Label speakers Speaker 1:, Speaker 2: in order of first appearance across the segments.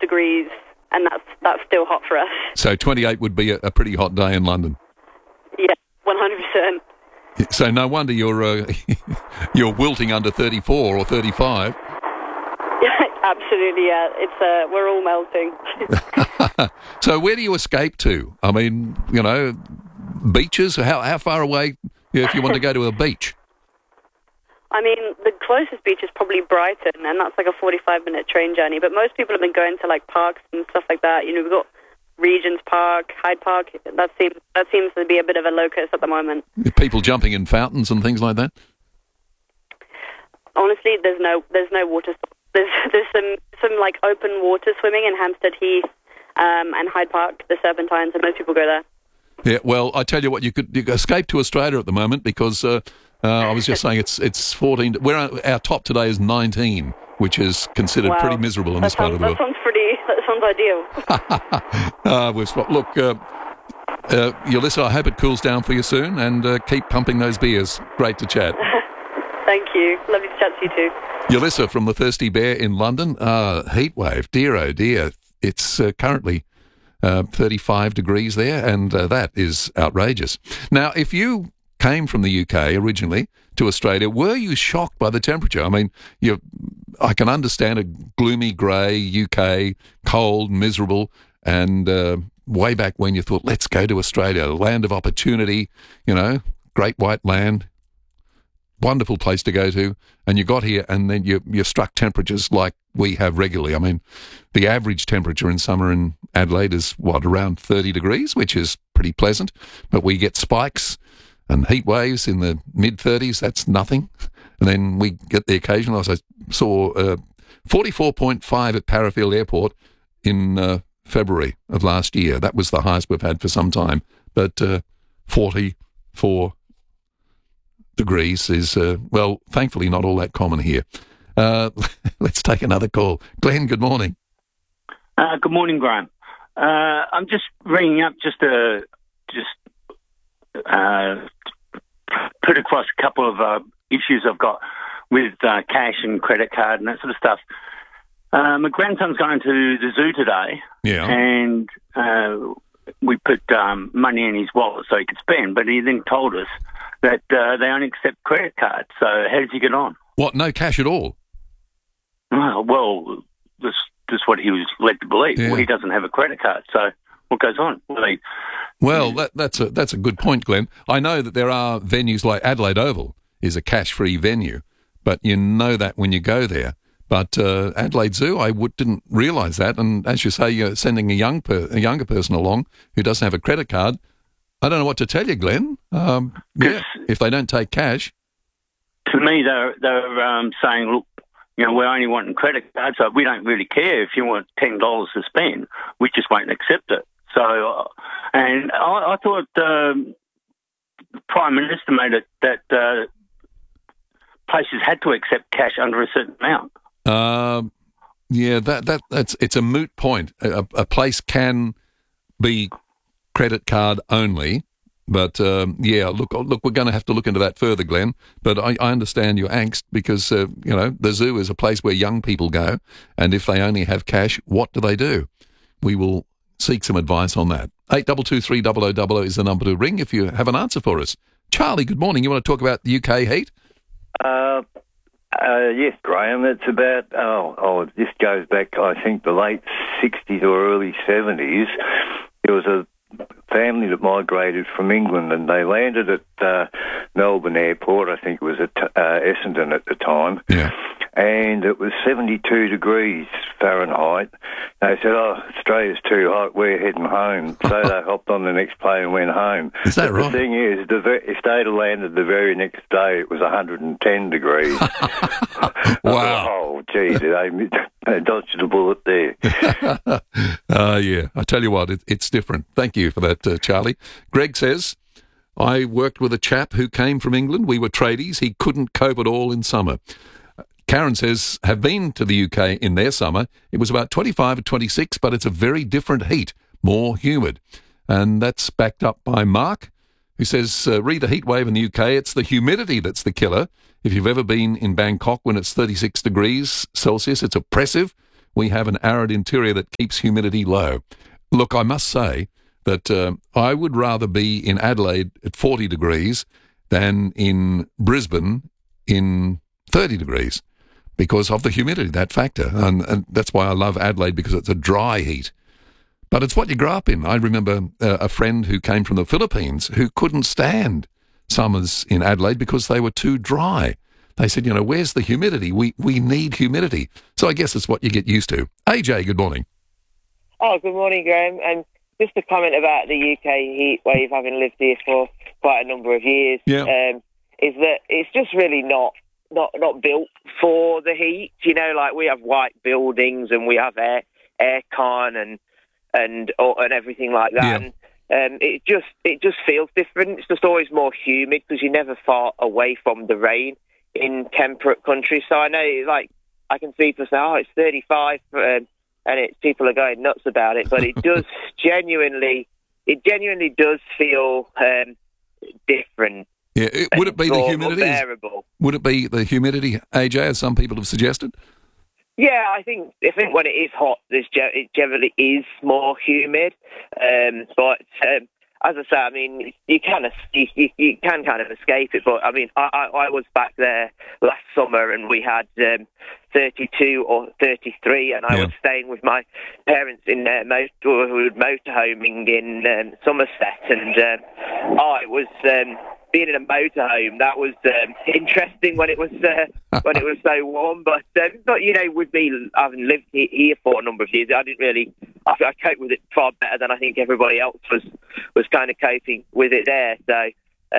Speaker 1: degrees, and that's still hot for us.
Speaker 2: So 28 would be a pretty hot day in London.
Speaker 1: Yeah, 100%.
Speaker 2: So no wonder you're you're wilting under 34 or 35.
Speaker 1: Absolutely, yeah. It's we're all melting.
Speaker 2: So where do you escape to? I mean, you know, beaches. How far away? If you want to go to a beach.
Speaker 1: I mean, the closest beach is probably Brighton, and that's like a 45-minute train journey. But most people have been going to like parks and stuff like that. You know, we've got Regent's Park, Hyde Park. That seems to be a bit of a locus at the moment.
Speaker 2: People jumping in fountains and things like that.
Speaker 1: Honestly, there's no water. There's some like open water swimming in Hampstead Heath and Hyde Park, the Serpentines, and most people go there.
Speaker 2: Yeah, well, I tell you what, you could escape to Australia at the moment because I was just saying it's 14. Our top today is 19, which is considered pretty miserable in this part of the world.
Speaker 1: That sounds ideal.
Speaker 2: Look, Yulissa, I hope it cools down for you soon, and keep pumping those beers. Great to chat.
Speaker 1: Thank you. Lovely to chat to you too.
Speaker 2: Yulissa from the Thirsty Bear in London. Heat wave, dear oh dear. It's currently 35 degrees there, and that is outrageous. Now, if you came from the UK originally to Australia, were you shocked by the temperature? I mean, I can understand a gloomy grey UK, cold, miserable, and way back when you thought, let's go to Australia, the land of opportunity, you know, great white land, wonderful place to go to, and you got here and then you're struck temperatures like we have regularly. I mean, the average temperature in summer in Adelaide is, around 30 degrees, which is pretty pleasant, but we get spikes and heat waves in the mid-30s. That's nothing. And then we get the occasional, as I saw, 44.5 at Parafield Airport in February of last year. That was the highest we've had for some time. But 44 degrees is, thankfully not all that common here. Let's take another call. Glenn, good morning.
Speaker 3: Good morning, Graham. I'm just ringing up just to put across a couple of issues I've got with cash and credit card and that sort of stuff. My grandson's going to the zoo today, and we put money in his wallet so he could spend, but he then told us that they only accept credit cards. So how does he get on?
Speaker 2: What, no cash at all?
Speaker 3: Well, that's what he was led to believe.
Speaker 2: Yeah.
Speaker 3: Well, he doesn't have a credit card, so what goes on?
Speaker 2: That's a good point, Glenn. I know that there are venues like Adelaide Oval is a cash-free venue, but you know that when you go there. But Adelaide Zoo, didn't realise that, and as you say, you're sending a younger person along who doesn't have a credit card. I don't know what to tell you, Glenn. If they don't take cash.
Speaker 3: To me, they're saying, look, we're only wanting credit cards, so we don't really care if you want $10 to spend. We just won't accept it. So, and I thought the Prime Minister made it that places had to accept cash under a certain amount.
Speaker 2: It's a moot point. A place can be credit card only, but look, we're going to have to look into that further, Glenn. But I understand your angst because the zoo is a place where young people go, and if they only have cash, what do? We will seek some advice on that. 8223 0000 is the number to ring if you have an answer for us. Charlie, good morning. You want to talk about the UK heat?
Speaker 4: Yes, Graham. It's about, this goes back, I think, the late 60s or early 70s. There was a family that migrated from England and they landed at Melbourne Airport. I think it was at Essendon at the time.
Speaker 2: Yeah.
Speaker 4: And it was 72 degrees Fahrenheit. They said, Australia's too hot, we're heading home. So they hopped on the next plane and went home.
Speaker 2: Is that right?
Speaker 4: The thing is, if they'd have landed the very next day, it was 110 degrees.
Speaker 2: Wow.
Speaker 4: Oh, geez, they dodged a bullet there.
Speaker 2: Yeah. I tell you what, it's different. Thank you for that, Charlie. Greg says, I worked with a chap who came from England. We were tradies. He couldn't cope at all in summer. Karen says, have been to the UK in their summer. It was about 25 or 26, but it's a very different heat, more humid. And that's backed up by Mark, who says, read the heat wave in the UK. It's the humidity that's the killer. If you've ever been in Bangkok when it's 36 degrees Celsius, it's oppressive. we have an arid interior that keeps humidity low. Look, I must say that I would rather be in Adelaide at 40 degrees than in Brisbane in 30 degrees because of the humidity, that factor. And that's why I love Adelaide, because it's a dry heat. But it's what you grow up in. I remember a friend who came from the Philippines who couldn't stand summers in Adelaide because they were too dry. They said, where's the humidity? We need humidity. So I guess it's what you get used to. AJ, good morning.
Speaker 5: Oh, good morning, Graham. And just a comment about the UK heat wave, having lived here for quite a number of years, is that it's just really not built for the heat. Like we have white buildings and we have aircon and everything like that. Yeah. And it just feels different. It's just always more humid because you're never far away from the rain in temperate countries. So I know, like, I can see people say, it's 35, and people are going nuts about it, but it does genuinely does feel different.
Speaker 2: Yeah, would it be the humidity?
Speaker 5: Bearable.
Speaker 2: Would it be the humidity, AJ, as some people have suggested?
Speaker 5: Yeah, I think when it is hot, it generally is more humid. But as I say, I mean, you can kind of escape it. But I mean, I was back there last summer and we had 32 or 33, and I was staying with my parents in motorhoming in Somerset, and it was. Being in a motorhome, that was interesting when it was so warm. But with me having lived here for a number of years, I coped with it far better than I think everybody else was kind of coping with it there. So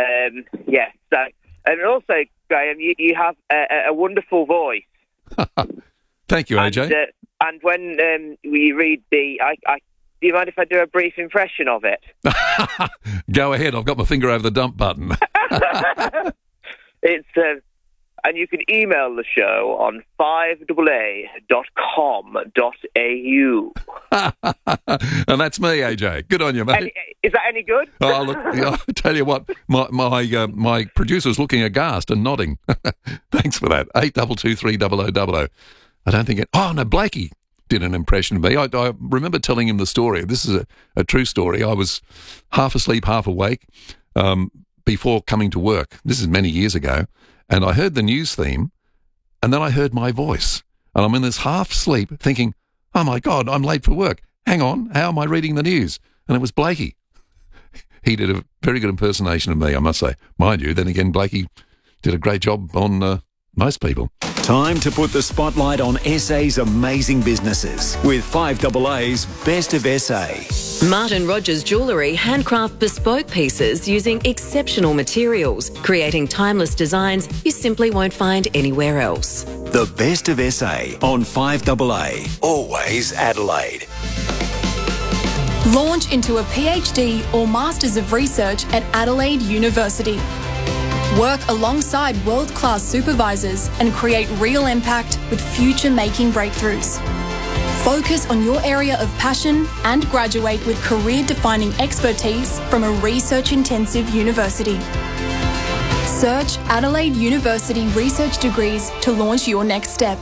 Speaker 5: So and also, Graham, you have a wonderful voice.
Speaker 2: Thank you, AJ.
Speaker 5: And when you read do you mind if I do a brief impression of it?
Speaker 2: Go ahead. I've got my finger over the dump button.
Speaker 5: It's and you can email the show on 5aa.com.au.
Speaker 2: And that's me, AJ. Good on you, mate.
Speaker 5: Is that any good?
Speaker 2: Oh, look, I'll tell you what, my producer's looking aghast and nodding. Thanks for that. 82230000. I don't think it... Oh, no, Blakey did an impression of me. I remember telling him the story. This is a true story. I was half asleep, half awake before coming to work. This is many years ago. And I heard the news theme, and then I heard my voice. And I'm in this half sleep thinking, oh, my God, I'm late for work. Hang on, how am I reading the news? And it was Blakey. He did a very good impersonation of me, I must say. Mind you, then again, Blakey did a great job on most people.
Speaker 6: Time to put the spotlight on SA's amazing businesses with 5AA's Best of SA.
Speaker 7: Martin Rogers Jewellery handcraft bespoke pieces using exceptional materials, creating timeless designs you simply won't find anywhere else.
Speaker 6: The Best of SA on 5AA, always Adelaide.
Speaker 8: Launch into a PhD or Masters of Research at Adelaide University. Work alongside world-class supervisors and create real impact with future-making breakthroughs. Focus on your area of passion and graduate with career-defining expertise from a research-intensive university. Search Adelaide University Research Degrees to launch your next step.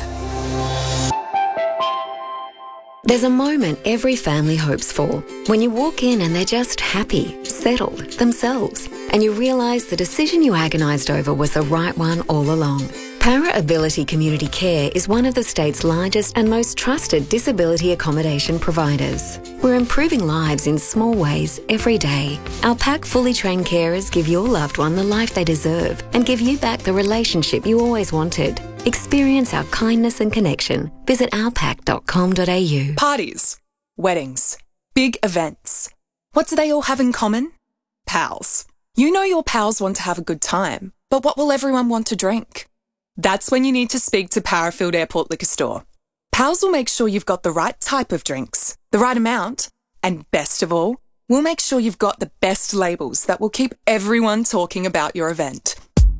Speaker 7: There's a moment every family hopes for, when you walk in and they're just happy, settled, themselves, and you realise the decision you agonised over was the right one all along. Para Ability Community Care is one of the state's largest and most trusted disability accommodation providers. We're improving lives in small ways every day. Our PAC fully trained carers give your loved one the life they deserve and give you back the relationship you always wanted. Experience our kindness and connection. Visit ourpac.com.au.
Speaker 9: Parties, weddings, big events. What do they all have in common? Pals. You know your pals want to have a good time, but what will everyone want to drink? That's when you need to speak to Parafield Airport Liquor Store. Pals will make sure you've got the right type of drinks, the right amount, and best of all, we'll make sure you've got the best labels that will keep everyone talking about your event.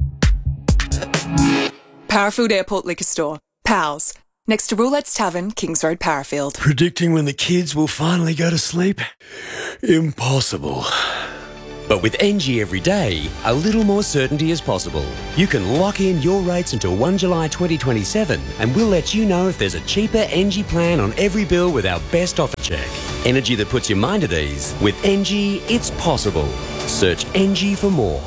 Speaker 9: Parafield Airport Liquor Store. Pals. Next to Roulette's Tavern, Kings Road, Parafield.
Speaker 10: Predicting when the kids will finally go to sleep? Impossible. But with NG every day, a little more certainty is possible. You can lock in your rates until 1 July 2027 and we'll let you know if there's a cheaper NG plan on every bill with our best offer check. Energy that puts your mind at ease. With NG, it's possible. Search NG for more.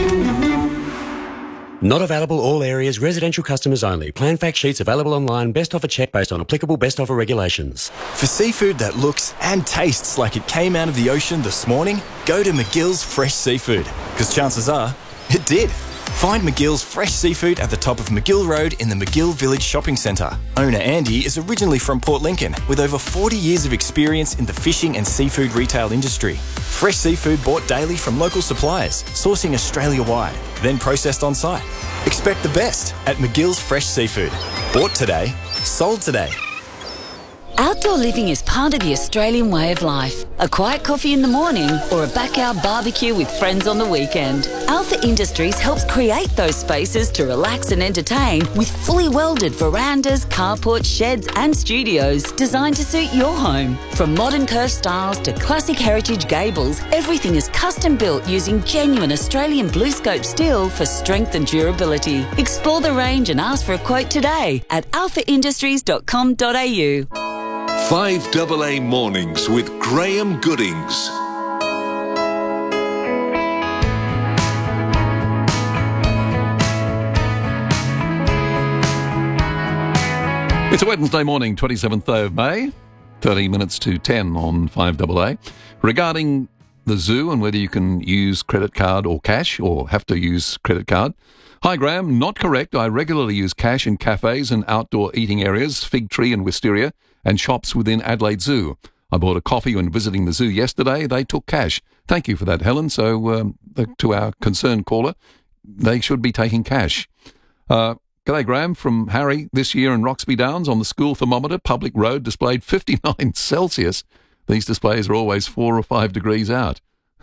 Speaker 10: Not available all areas, residential customers only. Plan fact sheets available online. Best offer check based on applicable best offer regulations.
Speaker 11: For seafood that looks and tastes like it came out of the ocean this morning, go to McGill's Fresh Seafood, because chances are it did. Find McGill's Fresh Seafood at the top of McGill Road in the McGill Village Shopping Centre. Owner Andy is originally from Port Lincoln with over 40 years of experience in the fishing and seafood retail industry. Fresh seafood bought daily from local suppliers, sourcing Australia-wide, then processed on site. Expect the best at McGill's Fresh Seafood. Bought today, sold today.
Speaker 12: Outdoor living is part of the Australian way of life. A quiet coffee in the morning or a backyard barbecue with friends on the weekend. Alpha Industries helps create those spaces to relax and entertain with fully welded verandas, carports, sheds and studios designed to suit your home. From modern curved styles to classic heritage gables, everything is custom built using genuine Australian BlueScope steel for strength and durability. Explore the range and ask for a quote today at alphaindustries.com.au.
Speaker 13: 5AA Mornings with Graham Goodings.
Speaker 2: It's a Wednesday morning, 27th of May, 13 minutes to 10 on 5AA. Regarding the zoo and whether you can use credit card or cash or have to use credit card. Hi, Graham. Not correct. I regularly use cash in cafes and outdoor eating areas, Fig Tree and Wisteria, and shops within Adelaide Zoo. I bought a coffee when visiting the zoo yesterday. They took cash. Thank you for that, Helen. So to our concerned caller, they should be taking cash. G'day, Graham, from Harry. This year in Roxby Downs on the school thermometer, public road displayed 59 Celsius. These displays are always 4 or 5 degrees out.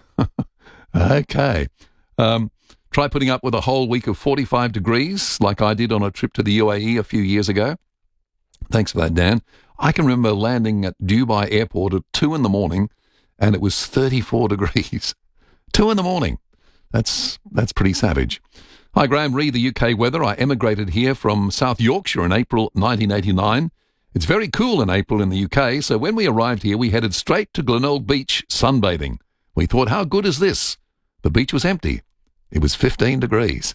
Speaker 2: Okay. Try putting up with a whole week of 45 degrees like I did on a trip to the UAE a few years ago. Thanks for that, Dan. I can remember landing at Dubai Airport at 2 in the morning and it was 34 degrees. 2 in the morning. That's pretty savage. Hi, Graham. Read the UK weather. I emigrated here from South Yorkshire in April 1989. It's very cool in April in the UK, so when we arrived here, we headed straight to Glenelg Beach sunbathing. We thought, how good is this? The beach was empty. It was 15 degrees.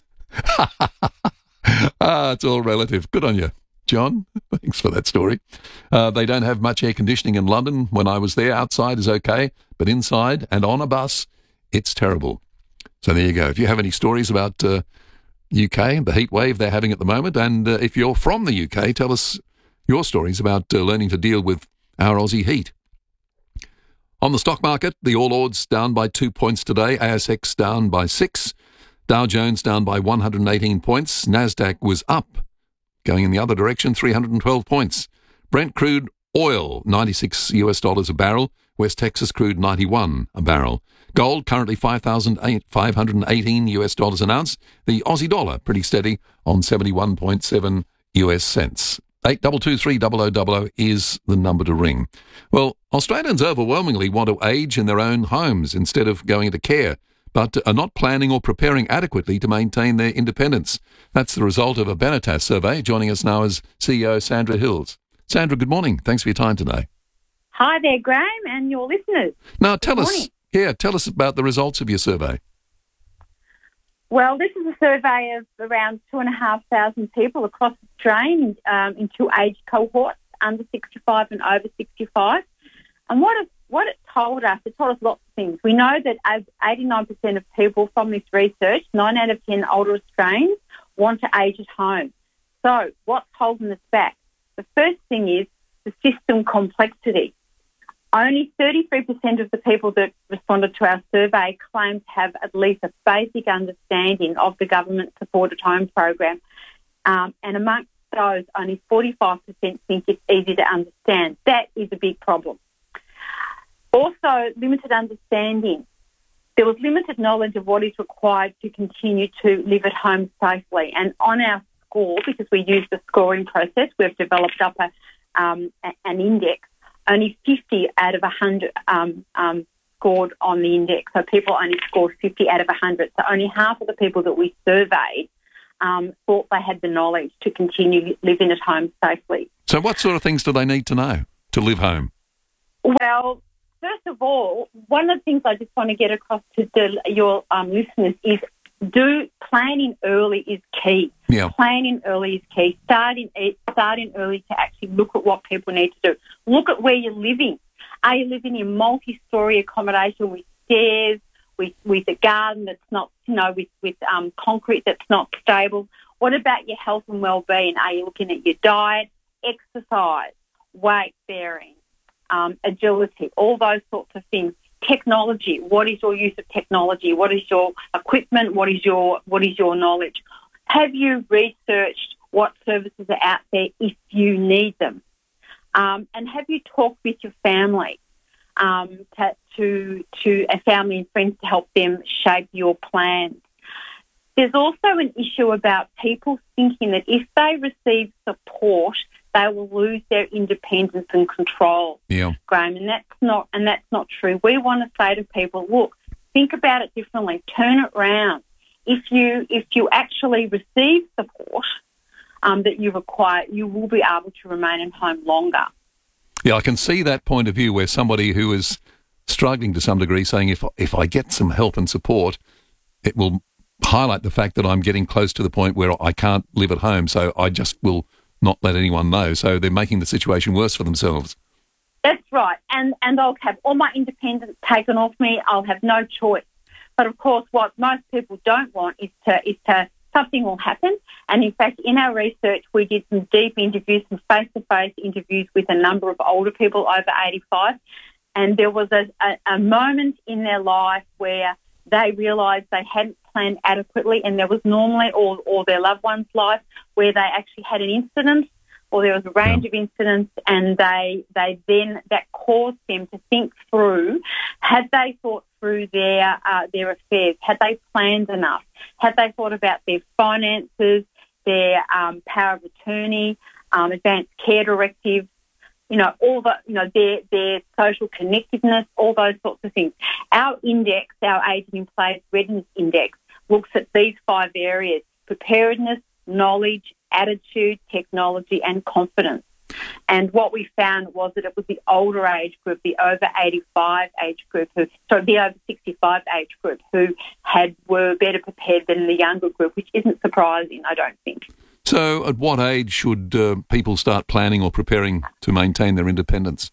Speaker 2: It's all relative. Good on you, John. Thanks for that story. They don't have much air conditioning in London. When I was there, outside is okay, but inside and on a bus, it's terrible. So there you go. If you have any stories about UK, the heat wave they're having at the moment, and if you're from the UK, tell us your stories about learning to deal with our Aussie heat. On the stock market, the All Ords down by 2 points today, ASX down by 6, Dow Jones down by 118 points, Nasdaq was up, going in the other direction, 312 points. Brent crude oil, $96 a barrel, West Texas crude 91 a barrel. Gold currently $5,518 an ounce. The Aussie dollar pretty steady on 71.7 US cents. 8223 is the number to ring. Well, Australians overwhelmingly want to age in their own homes instead of going into care, but are not planning or preparing adequately to maintain their independence. That's the result of a Benetas survey. Joining us now is CEO Sandra Hills. Sandra, good morning. Thanks for your time today.
Speaker 14: Hi there, Graham, and your listeners.
Speaker 2: Now, tell us about the results of your survey.
Speaker 14: Well, this is a survey of around 2,500 people across Australia in two age cohorts, under 65 and over 65. And what it told us lots of things. We know that 89% of people from this research, 9 out of 10 older Australians, want to age at home. So what's holding us back? The first thing is the system complexity. Only 33% of the people that responded to our survey claim to have at least a basic understanding of the government-supported home program. And amongst those, only 45% think it's easy to understand. That is a big problem. Also, limited understanding. There was limited knowledge of what is required to continue to live at home safely. And on our score, because we use the scoring process, we've developed up an index. Only 50 out of 100 scored on the index. So people only scored 50 out of 100. So only half of the people that we surveyed thought they had the knowledge to continue living at home safely.
Speaker 2: So what sort of things do they need to know to live home?
Speaker 14: Well, first of all, one of the things I just want to get across to your listeners is planning early is key.
Speaker 2: Yeah.
Speaker 14: Planning early is key. Starting early to actually look at what people need to do. Look at where you're living. Are you living in multi-storey accommodation with stairs, with a garden that's not, with concrete that's not stable? What about your health and well-being? Are you looking at your diet, exercise, weight bearing, agility, all those sorts of things? Technology. What is your use of technology? What is your equipment? What is your knowledge? Have you researched what services are out there if you need them? And have you talked with your family to family and friends to help them shape your plans? There's also an issue about people thinking that if they receive support, they will lose their independence and control, Graham, and that's not true. We want to say to people, look, think about it differently, turn it round. If you actually receive support that you require, you will be able to remain at home longer.
Speaker 2: Yeah, I can see that point of view where somebody who is struggling to some degree saying if I get some help and support, it will highlight the fact that I'm getting close to the point where I can't live at home, so I just will not let anyone know. So they're making the situation worse for themselves.
Speaker 14: That's right. And I'll have all my independence taken off me. I'll have no choice. But of course, what most people don't want is to something will happen. And in fact, in our research, we did some deep interviews, some face-to-face interviews with a number of older people over 85. And there was a moment in their life where they realised they hadn't planned adequately, and there was normally, or their loved one's life, where they actually had an incident, or there was a range of incidents, and they then, that caused them to think through, had they thought through their affairs, had they planned enough, had they thought about their finances, their power of attorney, advanced care directives, all the, their social connectedness, all those sorts of things. Our index, our Aging in Place Readiness Index, looks at these 5 areas: preparedness, knowledge, attitude, technology and confidence. And what we found was that it was the older age group, the over 85 age group, the over 65 age group who were better prepared than the younger group, which isn't surprising, I don't think.
Speaker 2: So at what age should people start planning or preparing to maintain their independence?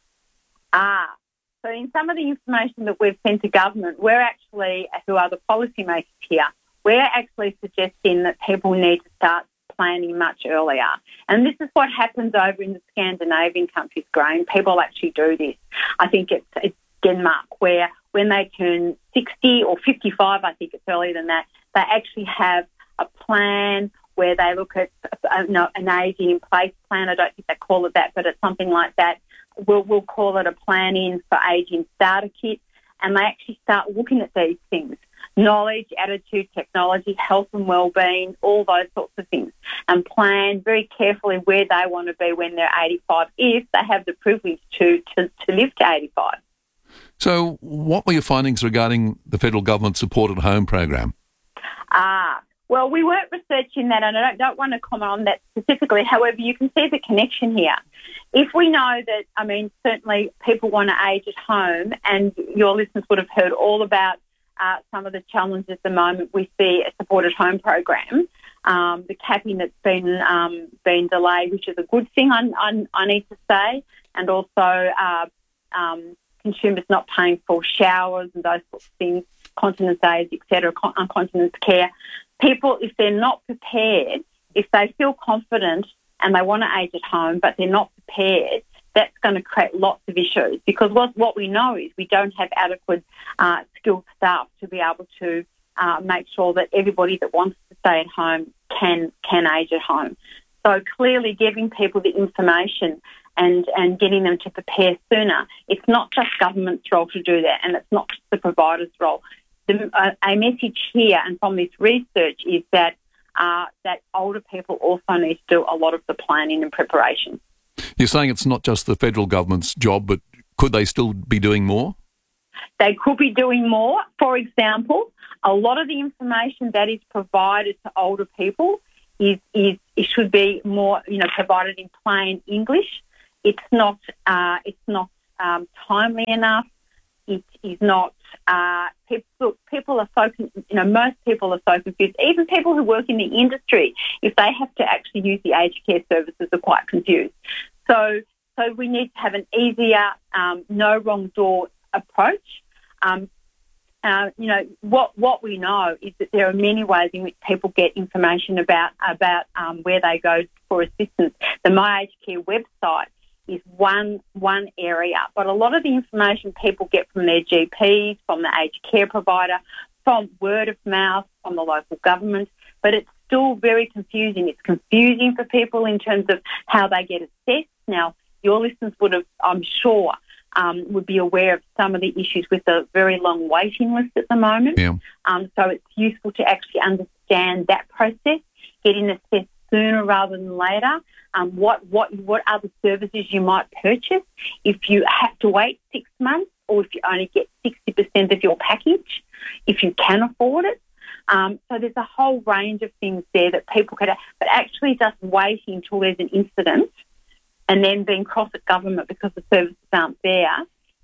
Speaker 14: So in some of the information that we've sent to government, we're actually, who are the policymakers here, we're actually suggesting that people need to start planning much earlier. And this is what happens over in the Scandinavian countries, Graham. People actually do this. I think it's Denmark, where when they turn 60 or 55, I think it's earlier than that, they actually have a plan where they look at an aging in place plan. I don't think they call it that, but it's something like that. We'll call it a planning for aging starter kit, and they actually start looking at these things: knowledge, attitude, technology, health and well-being, all those sorts of things, and plan very carefully where they want to be when they're 85, if they have the privilege to live to 85.
Speaker 2: So what were your findings regarding the federal government supported home program?
Speaker 14: Well, we weren't researching that, and I don't want to comment on that specifically. However, you can see the connection here. If we know that, certainly people want to age at home, and your listeners would have heard all about some of the challenges at the moment with the supported home program, the capping that's been delayed, which is a good thing, I need to say, and also consumers not paying for showers and those sorts of things, continence aids, etc., continence care. People, if they're not prepared, if they feel confident and they want to age at home but they're not prepared, that's going to create lots of issues, because what we know is we don't have adequate skilled staff to be able to make sure that everybody that wants to stay at home can age at home. So clearly giving people the information and getting them to prepare sooner, it's not just government's role to do that, and it's not just the provider's role. A message here and from this research is that older people also need to do a lot of the planning and preparation.
Speaker 2: You're saying it's not just the federal government's job, but could they still be doing more?
Speaker 14: They could be doing more. For example, a lot of the information that is provided to older people it should be more, provided in plain English. It's not timely enough. It is not. People are so, most people are so confused. Even people who work in the industry, if they have to actually use the aged care services, are quite confused. So we need to have an easier, no wrong door approach. What we know is that there are many ways in which people get information about where they go for assistance. The My Aged Care website is one area, but a lot of the information people get from their GPs, from the aged care provider, from word of mouth, from the local government, but it's still very confusing. It's confusing for people in terms of how they get assessed. Now, your listeners would have, I'm sure, would be aware of some of the issues with the very long waiting list at the moment.
Speaker 2: Yeah.
Speaker 14: So it's useful to actually understand that process, getting assessed sooner rather than later. What are the services you might purchase if you have to wait 6 months, or if you only get 60% of your package, if you can afford it. So there's a whole range of things there that people could, but actually just waiting until there's an incident and then being cross at government because the services aren't there,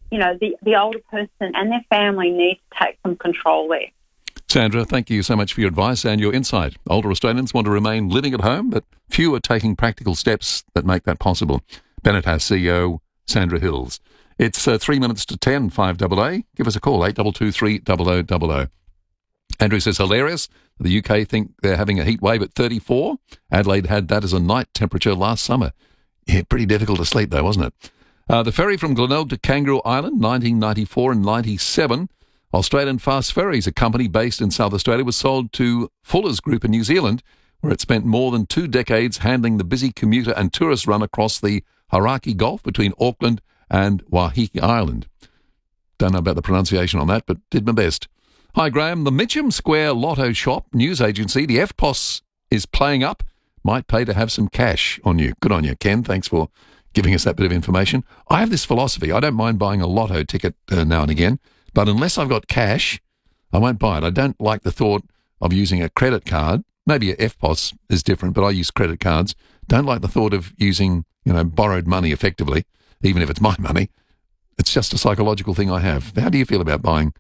Speaker 14: the older person and their family need to take some control there.
Speaker 2: Sandra, thank you so much for your advice and your insight. Older Australians want to remain living at home, but few are taking practical steps that make that possible. Benetas CEO Sandra Hills. It's 3 minutes to 10, 5AA. Give us a call, 8223 0000. Andrew says, hilarious. The UK think they're having a heat wave at 34. Adelaide had that as a night temperature last summer. Yeah, pretty difficult to sleep though, wasn't it? The ferry from Glenelg to Kangaroo Island, 1994 and 97. Australian Fast Ferries, a company based in South Australia, was sold to Fuller's Group in New Zealand, where it spent more than 2 decades handling the busy commuter and tourist run across the Hauraki Gulf between Auckland and Waiheke Island. Don't know about the pronunciation on that, but did my best. Hi, Graham. The Mitcham Square Lotto Shop news agency, the FPOS, is playing up. Might pay to have some cash on you. Good on you, Ken. Thanks for giving us that bit of information. I have this philosophy. I don't mind buying a lotto ticket now and again, but unless I've got cash, I won't buy it. I don't like the thought of using a credit card. Maybe a FPOS is different, but I use credit cards. Don't like the thought of using, borrowed money effectively, even if it's my money. It's just a psychological thing I have. How do you feel about buying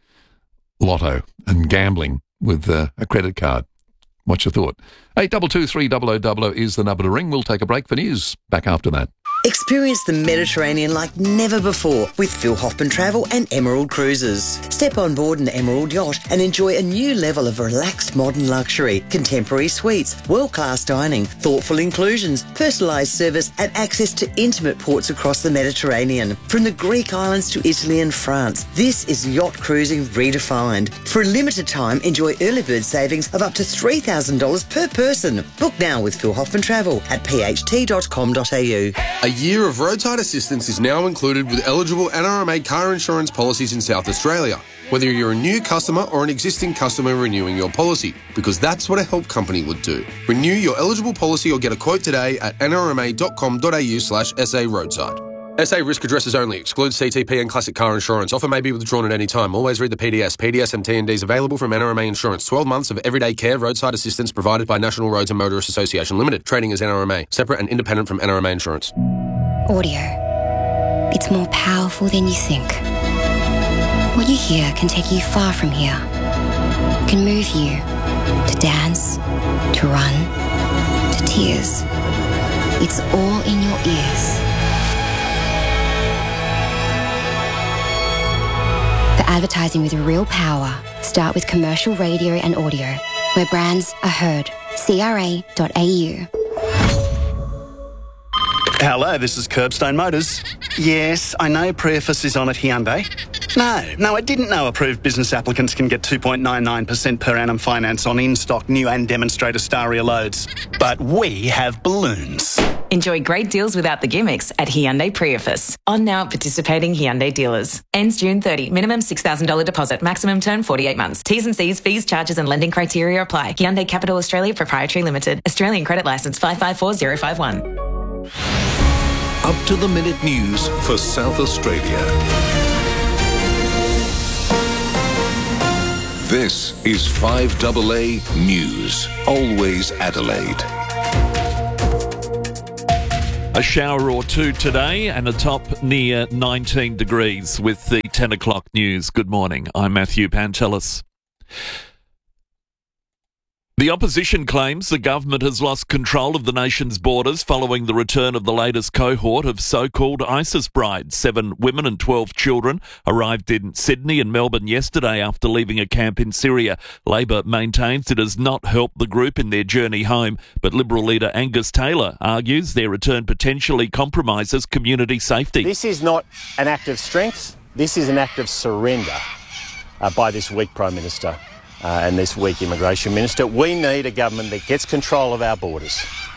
Speaker 2: lotto and gambling with a credit card? What's your thought? 8223 0000 is the number to ring. We'll take a break for news. Back after that.
Speaker 15: Experience the Mediterranean like never before with Phil Hoffman Travel and Emerald Cruises. Step on board an Emerald yacht and enjoy a new level of relaxed modern luxury, contemporary suites, world-class dining, thoughtful inclusions, personalised service and access to intimate ports across the Mediterranean. From the Greek islands to Italy and France, this is yacht cruising redefined. For a limited time, enjoy early bird savings of up to $3,000 per person. Book now with Phil Hoffman Travel at pht.com.au.
Speaker 16: A year of roadside assistance is now included with eligible NRMA car insurance policies in South Australia, whether you're a new customer or an existing customer renewing your policy, because that's what a help company would do. Renew your eligible policy or get a quote today at nrma.com.au/SA roadside. SA risk addresses only. Excludes CTP and classic car insurance. Offer may be withdrawn at any time. Always read the PDS. PDS and T&Ds available from NRMA Insurance. 12 months of everyday care roadside assistance provided by National Roads and Motorists Association Limited. Trading as NRMA. Separate and independent from NRMA Insurance.
Speaker 17: Audio. It's more powerful than you think. What you hear can take you far from here. It can move you to dance, to run, to tears. It's all in your ears. For advertising with real power, start with commercial radio and audio, where brands are heard. CRA.au.
Speaker 18: Hello, this is Curbstone Motors. Yes, I know Prius is on at Hyundai. No, I didn't know approved business applicants can get 2.99% per annum finance on in-stock new and demonstrator Staria loads. But we have balloons.
Speaker 19: Enjoy great deals without the gimmicks at Hyundai Prius. On now at participating Hyundai dealers. Ends June 30. Minimum $6,000 deposit. Maximum term 48 months. T's and C's, fees, charges and lending criteria apply. Hyundai Capital Australia Proprietary Limited. Australian Credit Licence 554051.
Speaker 13: Up to the minute news for South Australia. This is 5AA News. Always Adelaide.
Speaker 20: A shower or two today and a top near 19 degrees with the 10 o'clock news. Good morning. I'm Matthew Pantelis. The opposition claims the government has lost control of the nation's borders following the return of the latest cohort of so-called ISIS brides. 7 women and 12 children arrived in Sydney and Melbourne yesterday after leaving a camp in Syria. Labor maintains it has not helped the group in their journey home, but Liberal leader Angus Taylor argues their return potentially compromises community safety.
Speaker 21: This is not an act of strength. This is an act of surrender by this weak Prime Minister. And this weak Immigration Minister. We need a government that gets control of our borders.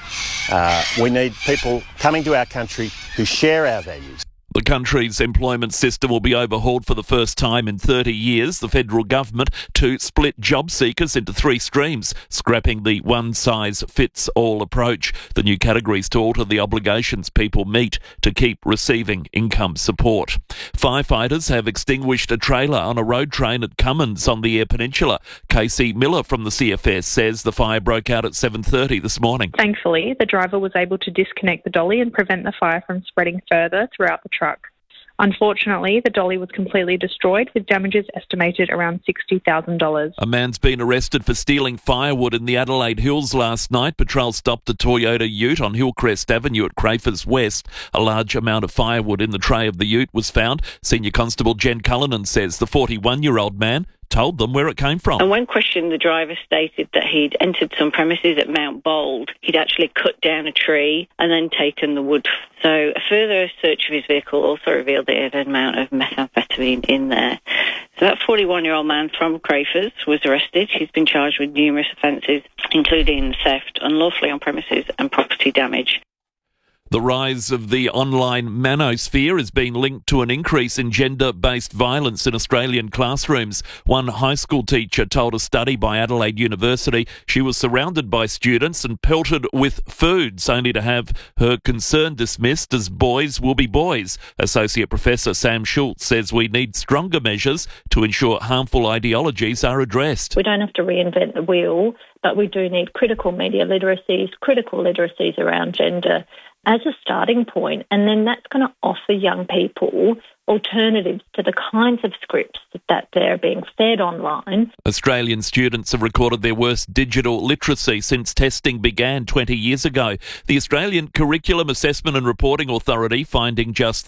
Speaker 21: We need people coming to our country who share our values.
Speaker 20: The country's employment system will be overhauled for the first time in 30 years. The federal government to split job seekers into 3 streams, scrapping the one-size-fits-all approach. The new categories to alter the obligations people meet to keep receiving income support. Firefighters have extinguished a trailer on a road train at Cummins on the Eyre Peninsula. Casey Miller from the CFS says the fire broke out at 7:30 this morning.
Speaker 22: Thankfully, the driver was able to disconnect the dolly and prevent the fire from spreading further throughout the truck. Unfortunately, the dolly was completely destroyed, with damages estimated around $60,000.
Speaker 20: A man's been arrested for stealing firewood in the Adelaide Hills last night. Patrol stopped a Toyota ute on Hillcrest Avenue at Crafers West. A large amount of firewood in the tray of the ute was found. Senior Constable Jen Cullinan says the 41-year-old man told them where it came from.
Speaker 23: And when questioned, the driver stated that he'd entered some premises at Mount Bold. He'd actually cut down a tree and then taken the wood. So a further search of his vehicle also revealed that it had an amount of methamphetamine in there. So that 41-year-old man from Crafers was arrested. He's been charged with numerous offences, including theft, unlawfully on premises and property damage.
Speaker 20: The rise of the online manosphere has been linked to an increase in gender-based violence in Australian classrooms. One high school teacher told a study by Adelaide University she was surrounded by students and pelted with foods, only to have her concern dismissed as boys will be boys. Associate Professor Sam Schultz says we need stronger measures to ensure harmful ideologies are addressed.
Speaker 24: We don't have to reinvent the wheel, but we do need critical media literacies, critical literacies around gender as a starting point, and then that's going to offer young people alternatives to the kinds of scripts that they're being fed online.
Speaker 20: Australian students have recorded their worst digital literacy since testing began 20 years ago. The Australian Curriculum Assessment and Reporting Authority finding just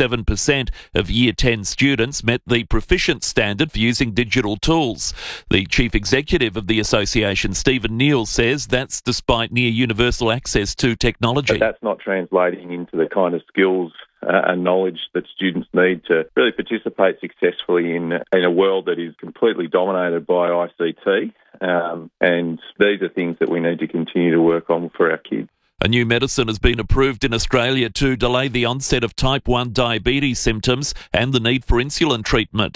Speaker 20: 37% of Year 10 students met the proficient standard for using digital tools. The Chief Executive of the association, Stephen Neal, says that's despite near universal access to technology.
Speaker 25: But that's not translating into the kind of skills and knowledge that students need to really participate successfully in a world that is completely dominated by ICT. And these are things that we need to continue to work on for our kids.
Speaker 20: A new medicine has been approved in Australia to delay the onset of type 1 diabetes symptoms and the need for insulin treatment.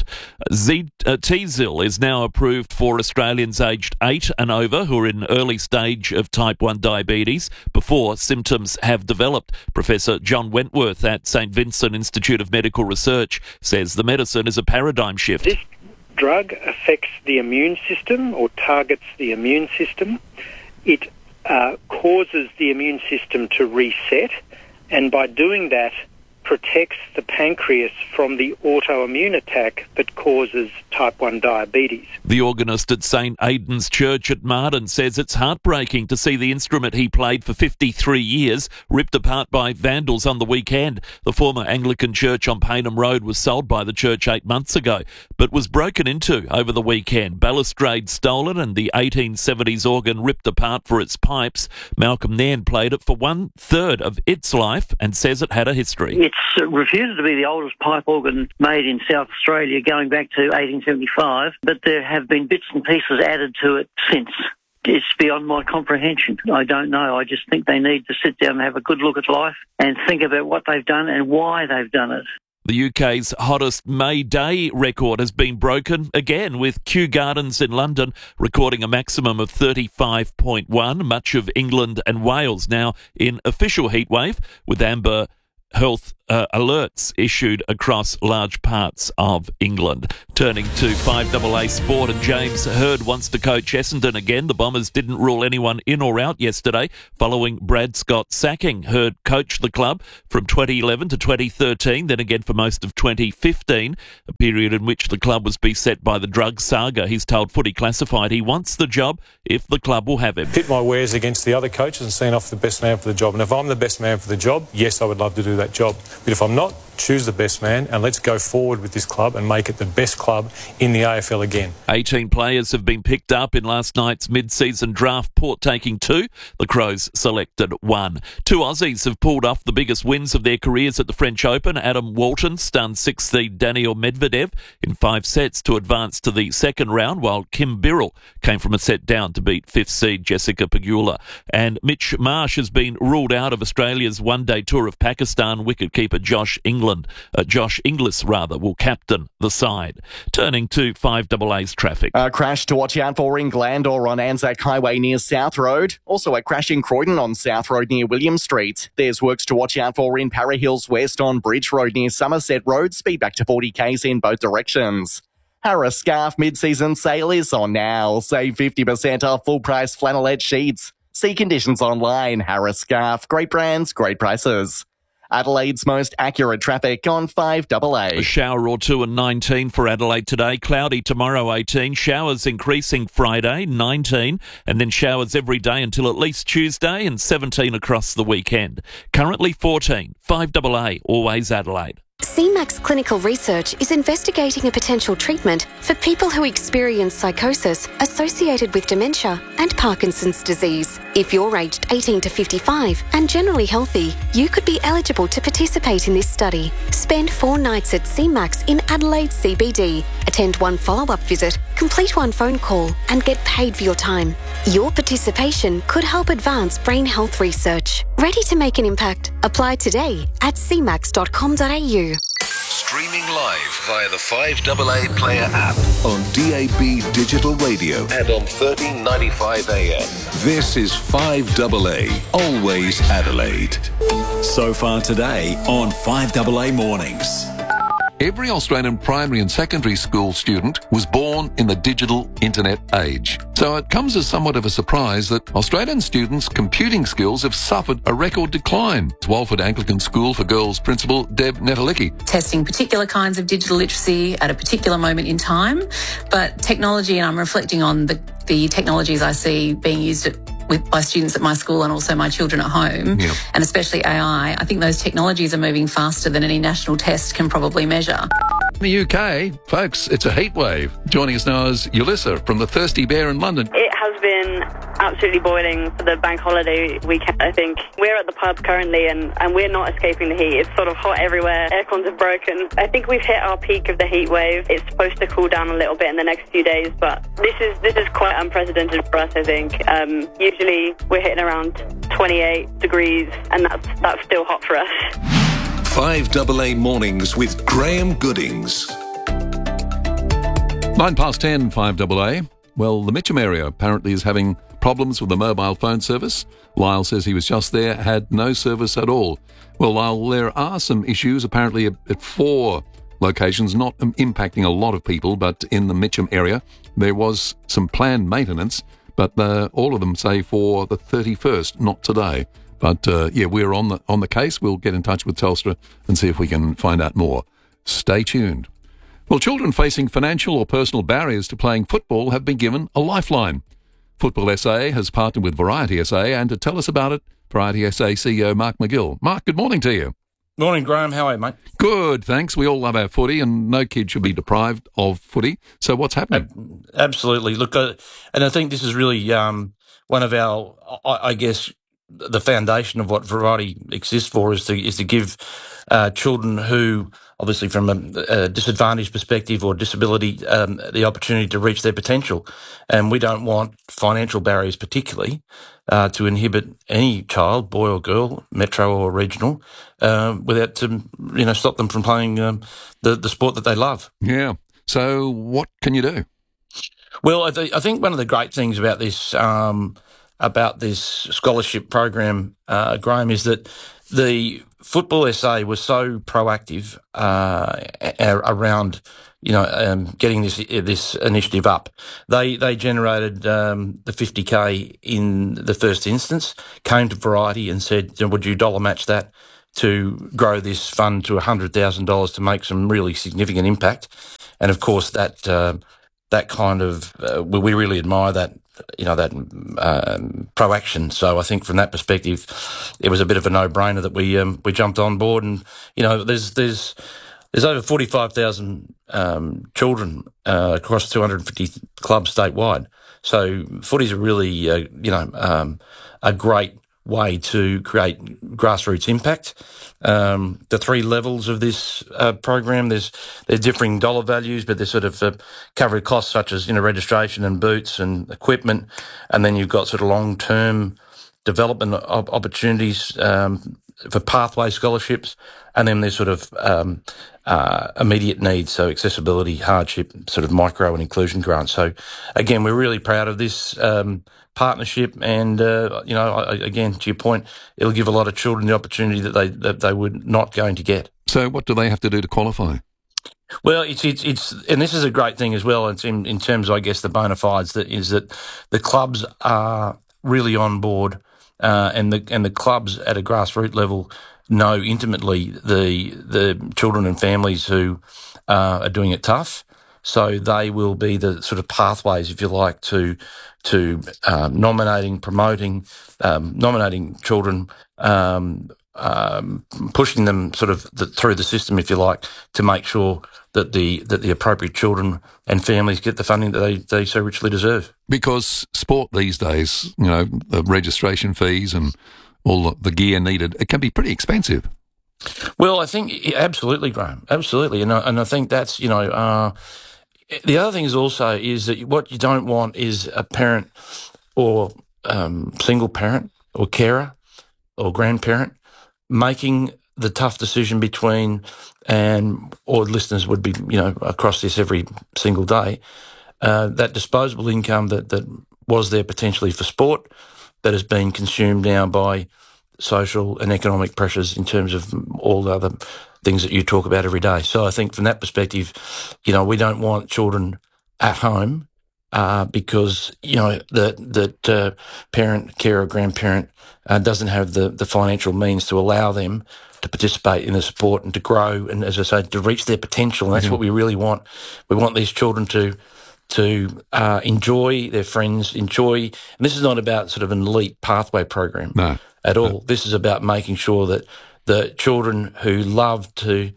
Speaker 20: Tzield is now approved for Australians aged 8 and over who are in early stage of type 1 diabetes before symptoms have developed. Professor John Wentworth at St Vincent Institute of Medical Research says the medicine is a paradigm shift.
Speaker 26: This drug affects the immune system or targets the immune system. It causes the immune system to reset, and by doing that protects the pancreas from the autoimmune attack that causes type 1 diabetes.
Speaker 20: The organist at St Aidan's Church at Marden says it's heartbreaking to see the instrument he played for 53 years ripped apart by vandals on the weekend. The former Anglican church on Paynham Road was sold by the church 8 months ago, but was broken into over the weekend. Balustrade stolen and the 1870s organ ripped apart for its pipes. Malcolm Nairn played it for 1/3 of its life and says it had a history.
Speaker 27: It's reputed to be the oldest pipe organ made in South Australia going back to 1875, but there have been bits and pieces added to it since. It's beyond my comprehension. I don't know. I just think they need to sit down and have a good look at life and think about what they've done and why they've done it.
Speaker 20: The UK's hottest May Day record has been broken again, with Kew Gardens in London recording a maximum of 35.1. Much of England and Wales now in official heatwave, with Amber Health alerts issued across large parts of England. Turning to 5AA Sport, and James Hird wants to coach Essendon again. The Bombers didn't rule anyone in or out yesterday following Brad Scott's sacking. Hird coached the club from 2011 to 2013, then again for most of 2015, a period in which the club was beset by the drug saga. He's told Footy Classified he wants the job if the club will have him.
Speaker 1: Pit my wares against the other coaches and seeing off the best man for the job. And if I'm the best man for the job, yes, I would love to do that job. But if I'm not, choose the best man and let's go forward with this club and make it the best club in the AFL again.
Speaker 20: 18 players have been picked up in last night's mid-season draft, Port taking 2. The Crows selected 1. 2 Aussies have pulled off the biggest wins of their careers at the French Open. Adam Walton stunned 6th seed Daniil Medvedev in 5 sets to advance to the second round, while Kim Birrell came from a set down to beat 5th seed Jessica Pegula. And Mitch Marsh has been ruled out of Australia's one-day tour of Pakistan. Wicketkeeper Josh Inglis will captain the side. Turning to 5AA's traffic.
Speaker 3: A crash to watch out for in Glandore on Anzac Highway near South Road. Also a crash in Croydon on South Road near William Street. There's works to watch out for in Para Hills West on Bridge Road near Somerset Road. Speed back to 40 k's in both directions. Harris Scarf mid-season sale is on now. Save 50% off full-price flannelette sheets. See conditions online. Harris Scarf. Great brands, great prices. Adelaide's most accurate traffic on 5AA.
Speaker 20: A shower or two and 19 for Adelaide today. Cloudy tomorrow, 18. Showers increasing Friday, 19. And then showers every day until at least Tuesday, and 17 across the weekend. Currently 14. 5AA, always Adelaide.
Speaker 4: CMAX Clinical Research is investigating a potential treatment for people who experience psychosis associated with dementia and Parkinson's disease. If you're aged 18 to 55 and generally healthy, you could be eligible to participate in this study. Spend 4 nights at CMAX in Adelaide CBD. Attend 1 follow-up visit, complete 1 phone call, and get paid for your time. Your participation could help advance brain health research. Ready to make an impact? Apply today at cmax.com.au.
Speaker 13: Streaming live via the 5AA Player app on DAB Digital Radio and on 1395 AM. This is 5AA, always Adelaide.
Speaker 5: So far today on 5AA Mornings.
Speaker 2: Every Australian primary and secondary school student was born in the digital internet age. So it comes as somewhat of a surprise that Australian students' computing skills have suffered a record decline. Walford Anglican School for Girls Principal Deb Netalicki.
Speaker 6: Testing particular kinds of digital literacy at a particular moment in time, but technology, and I'm reflecting on the technologies I see being used by students at my school and also my children at home, and especially AI, I think those technologies are moving faster than any national test can probably measure.
Speaker 2: In the UK, folks, it's a heat wave. Joining us now is Ulissa from the Thirsty Bear in London.
Speaker 7: It has been absolutely boiling for the bank holiday weekend, I think. We're at the pub currently and we're not escaping the heat. It's sort of hot everywhere. Aircons have broken. I think we've hit our peak of the heat wave. It's supposed to cool down a little bit in the next few days, but this is quite unprecedented for us, I think. Usually we're hitting around 28 degrees and that's still hot for us.
Speaker 13: 5AA Mornings with Graham Goodings.
Speaker 2: 10:09, 5AA. Well, the Mitcham area apparently is having problems with the mobile phone service. Lyle says he was just there, had no service at all. Well, Lyle, there are some issues apparently at 4 locations, not impacting a lot of people, but in the Mitcham area there was some planned maintenance, but all of them say for the 31st, not today. But we're on the case. We'll get in touch with Telstra and see if we can find out more. Stay tuned. Well, children facing financial or personal barriers to playing football have been given a lifeline. Football SA has partnered with Variety SA, and to tell us about it, Variety SA CEO Mark McGill. Mark, good morning to you.
Speaker 8: Morning, Graham. How are you, mate?
Speaker 2: Good, thanks. We all love our footy, and no kid should be deprived of footy. So what's happening?
Speaker 8: Absolutely. Look, and I think this is really one of our, I guess, the foundation of what Variety exists for is to give children who, obviously from a disadvantaged perspective or disability, the opportunity to reach their potential. And we don't want financial barriers particularly to inhibit any child, boy or girl, metro or regional, without to stop them from playing the sport that they love.
Speaker 2: Yeah. So what can you do?
Speaker 8: Well, I think one of the great things about this scholarship program, Graham, is that the Football SA was so proactive around, getting this initiative up. They generated the 50K in the first instance, came to Variety and said, would you dollar match that to grow this fund to $100,000 to make some really significant impact? And of course, that kind of we really admire that. Proaction. So I think from that perspective, it was a bit of a no-brainer that we jumped on board. And there's over 45,000 children across 250 clubs statewide. So footy's a really a great way to create grassroots impact. The three levels of this program, there's differing dollar values, but there's sort of covered costs such as registration and boots and equipment, and then you've got sort of long-term development opportunities for pathway scholarships, and then there's sort of immediate needs, so accessibility, hardship, sort of micro and inclusion grants. So again, we're really proud of this partnership, and again, to your point, it'll give a lot of children the opportunity that they were not going to get.
Speaker 2: So what do they have to do to qualify?
Speaker 8: Well, it's and this is a great thing as well. It's in terms of, I guess, the bona fides, that the clubs are really on board, and the clubs at a grassroots level know intimately the children and families who are doing it tough. So they will be the sort of pathways, if you like, to nominating, promoting, nominating children, pushing them sort of through the system, if you like, to make sure that the appropriate children and families get the funding that they so richly deserve.
Speaker 2: Because sport these days, the registration fees and all the gear needed, it can be pretty expensive.
Speaker 8: Well, I think absolutely, Graham, absolutely, and I think that's the other thing is also is that what you don't want is a parent or single parent or carer or grandparent making the tough decision between, or listeners would be, across this every single day, that disposable income that was there potentially for sport that has been consumed now by social and economic pressures in terms of all the other things that you talk about every day. So I think from that perspective, we don't want children at home because, that parent, carer, grandparent doesn't have the financial means to allow them to participate in the sport and to grow and, as I say, to reach their potential. And that's what we really want. We want these children to enjoy their friends, and this is not about sort of an elite pathway program at all. This is about making sure that the children who love to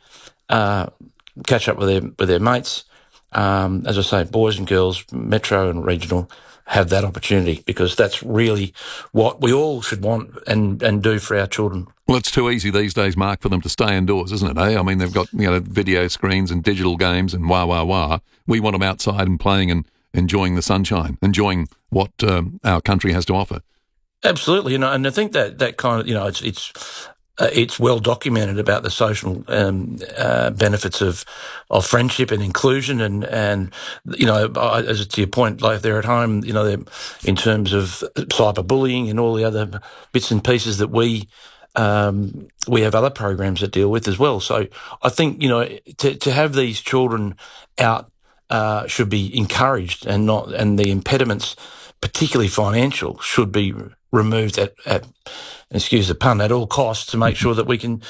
Speaker 8: catch up with their mates, as I say, boys and girls, metro and regional, have that opportunity, because that's really what we all should want and do for our children.
Speaker 2: Well, it's too easy these days, Mark, for them to stay indoors, isn't it? I mean, they've got video screens and digital games and wah. We want them outside and playing and enjoying the sunshine, enjoying what our country has to offer.
Speaker 8: Absolutely, and I think that kind of it's well documented about the social benefits of friendship and inclusion, and as to your point, like if they're at home, they're, in terms of cyberbullying and all the other bits and pieces that we have other programs that deal with as well. So I think to have these children out should be encouraged, and the impediments, particularly financial, should be removed at excuse the pun, at all costs, to make sure that we can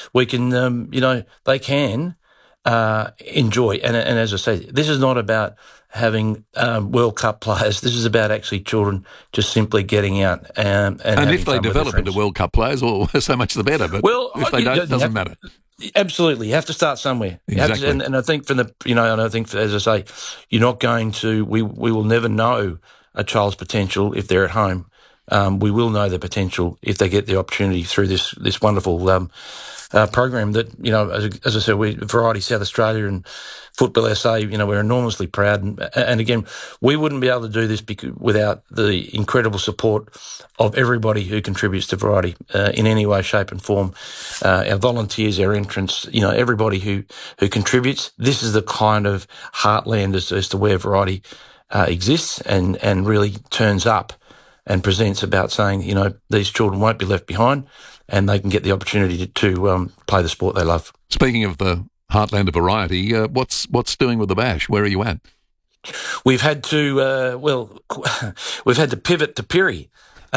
Speaker 8: they can enjoy. And as I say, this is not about having World Cup players. This is about actually children just simply getting out and
Speaker 2: if they develop into World Cup players, well, so much the better. But if they don't, it doesn't matter.
Speaker 8: Absolutely, you have to start somewhere.
Speaker 2: Exactly.
Speaker 8: And I think and I think, as I say, you're not going to. We will never know a child's potential if they're at home. We will know their potential if they get the opportunity through this wonderful program that, as I said, Variety South Australia and Football SA, we're enormously proud. And again, we wouldn't be able to do this without the incredible support of everybody who contributes to Variety in any way, shape and form. Our volunteers, our entrants, everybody who contributes. This is the kind of heartland as to where Variety exists and really turns up and presents about saying, these children won't be left behind. and they can get the opportunity to play the sport they love.
Speaker 2: Speaking of the heartland of variety, what's doing with the Bash? Where are you at?
Speaker 8: We've had to we've had to pivot to Pirrie.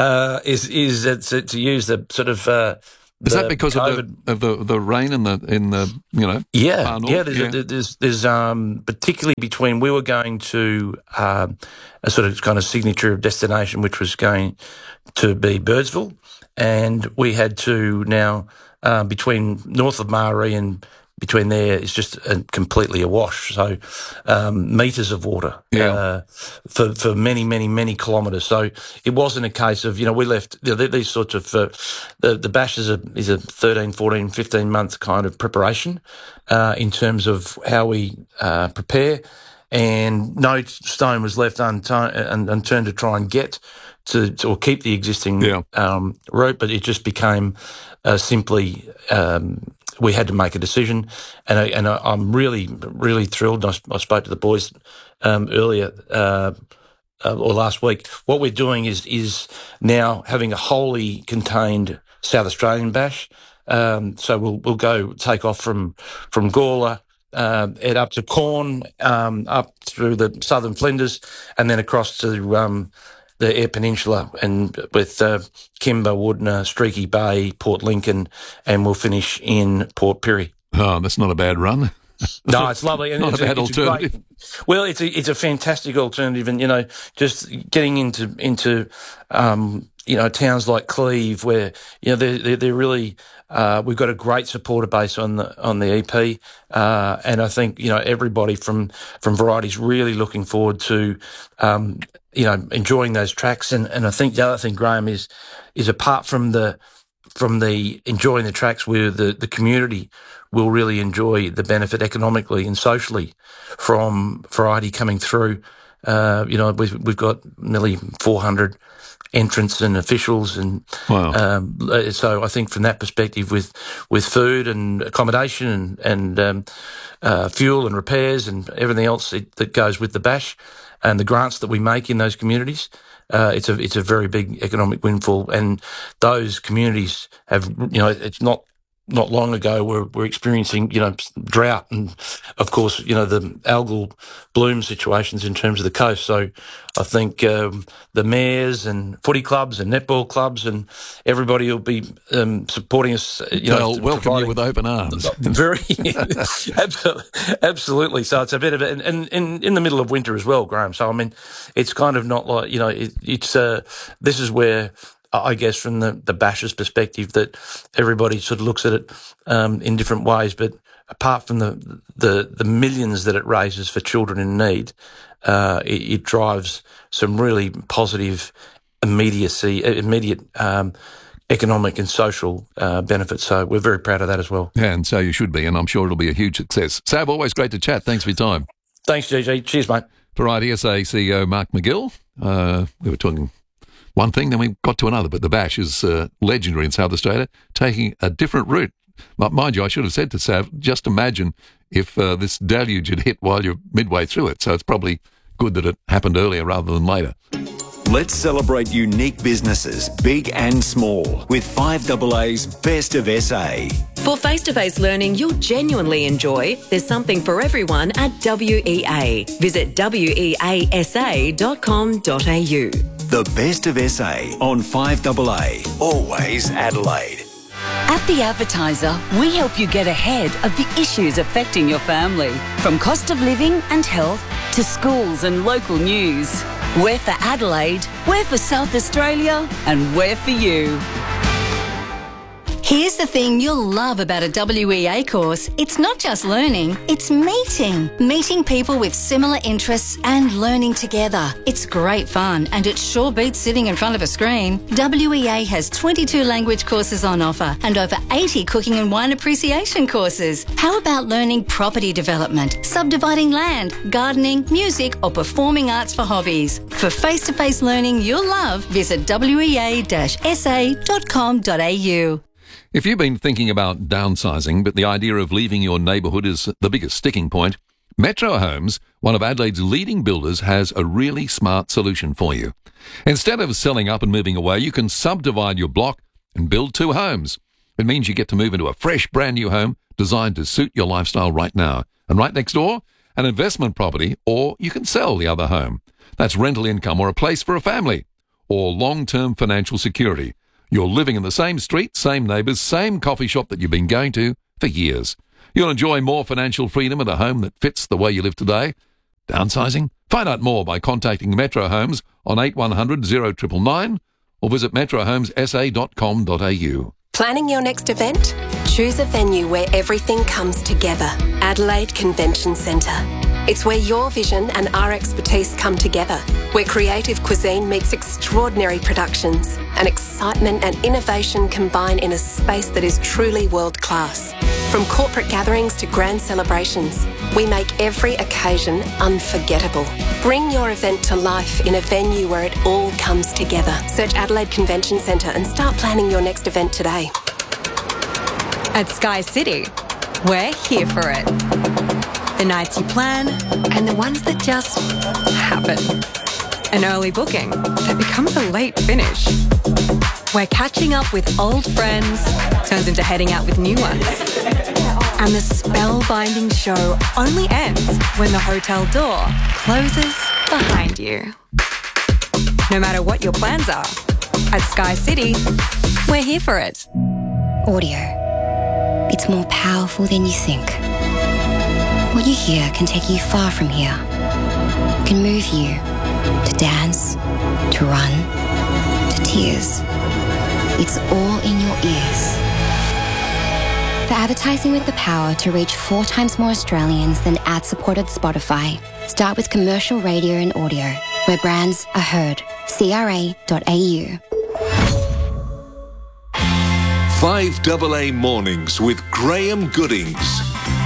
Speaker 8: To use the sort of
Speaker 2: is that because of the rain in the
Speaker 8: There's particularly between we were going to a sort of kind of signature destination, which was going to be Birdsville, and we had to now between north of Maree and between there is just completely awash. So metres of water for many kilometres. So it wasn't a case of, we left these sorts of, the Bash is a 13, 14, 15 month kind of preparation in terms of how we prepare, and no stone was left unturned to try and get to or keep the existing route, but it just became simply we had to make a decision, and I'm really thrilled. I spoke to the boys earlier or last week. What we're doing is now having a wholly contained South Australian Bash. So we'll go take off from Gawler, head up to Corn, up through the southern Flinders, and then across to the Eyre Peninsula, and with Kimber, Woodner, Streaky Bay, Port Lincoln, and we'll finish in Port Pirie.
Speaker 2: Oh, that's not a bad run.
Speaker 8: No, it's lovely. And
Speaker 2: not a bad alternative.
Speaker 8: It's a fantastic alternative, and just getting into towns like Cleve, where they're really we've got a great supporter base on the EP, and I think everybody from Variety's really looking forward to enjoying those tracks, and I think the other thing, Graham, is apart from the enjoying the tracks, where the community will really enjoy the benefit economically and socially from Variety coming through. We've got nearly 400 entrants and officials, and so I think from that perspective, with food and accommodation and fuel and repairs and everything else that goes with the Bash, and the grants that we make in those communities, it's a very big economic windfall. And those communities have, it's not long ago we're experiencing, drought and, of course, the algal bloom situations in terms of the coast. So I think the mayors and footy clubs and netball clubs and everybody will be supporting us.
Speaker 2: They'll welcome you with open arms.
Speaker 8: Very, absolutely. So it's a bit of it, and in the middle of winter as well, Graham. So I mean, it's kind of not like this is where, I guess, from the Bash's perspective, that everybody sort of looks at it in different ways. But apart from the millions that it raises for children in need, it drives some really positive immediate economic and social benefits. So we're very proud of that as well.
Speaker 2: Yeah, and so you should be, and I'm sure it'll be a huge success. Sav, always great to chat. Thanks for your time.
Speaker 8: Thanks, GG. Cheers, mate.
Speaker 2: Variety SA CEO Mark McGill. We were talking one thing, then we got to another, but the Bash is legendary in South Australia, taking a different route. But mind you, I should have said to Sav, just imagine if this deluge had hit while you're midway through it. So it's probably good that it happened earlier rather than later.
Speaker 5: Let's celebrate unique businesses, big and small, with 5AA's Best of SA.
Speaker 9: For face-to-face learning you'll genuinely enjoy, there's something for everyone at WEA. Visit weasa.com.au.
Speaker 5: The Best of SA on 5AA, always Adelaide.
Speaker 10: At The Advertiser, we help you get ahead of the issues affecting your family. From cost of living and health to schools and local news. We're for Adelaide, we're for South Australia, and we're for you.
Speaker 11: Here's the thing you'll love about a WEA course. It's not just learning, it's meeting. Meeting people with similar interests and learning together. It's great fun, and it sure beats sitting in front of a screen. WEA has 22 language courses on offer and over 80 cooking and wine appreciation courses. How about learning property development, subdividing land, gardening, music, or performing arts for hobbies? For face-to-face learning you'll love, visit wea-sa.com.au.
Speaker 2: If you've been thinking about downsizing, but the idea of leaving your neighbourhood is the biggest sticking point, Metro Homes, one of Adelaide's leading builders, has a really smart solution for you. Instead of selling up and moving away, you can subdivide your block and build 2 homes. It means you get to move into a fresh, brand new home designed to suit your lifestyle right now. And right next door, an investment property, or you can sell the other home. That's rental income or a place for a family, or long-term financial security. You're living in the same street, same neighbours, same coffee shop that you've been going to for years. You'll enjoy more financial freedom at a home that fits the way you live today. Downsizing? Find out more by contacting Metro Homes on 8100 0999 or visit metrohomessa.com.au.
Speaker 12: Planning your next event? Choose a venue where everything comes together. Adelaide Convention Centre. It's where your vision and our expertise come together, where creative cuisine meets extraordinary productions and excitement and innovation combine in a space that is truly world-class. From corporate gatherings to grand celebrations, we make every occasion unforgettable. Bring your event to life in a venue where it all comes together. Search Adelaide Convention Centre and start planning your next event today.
Speaker 14: At Sky City, we're here for it. The nights you plan and the ones that just happen. An early booking that becomes a late finish. Where catching up with old friends turns into heading out with new ones. And the spellbinding show only ends when the hotel door closes behind you. No matter what your plans are, at Sky City, we're here for it.
Speaker 15: Audio. It's more powerful than you think. What you hear can take you far from here. It can move you to dance, to run, to tears. It's all in your ears. For advertising with the power to reach 4 times more Australians than ad-supported Spotify, start with commercial radio and audio, where brands are heard. CRA.au.
Speaker 13: 5AA Mornings with Graham Goodings.